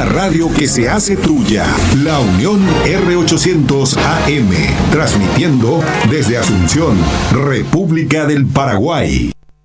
una radio que se hace tuya. La Unión R800 AM, transmitiendo desde Asunción, República del Paraguay.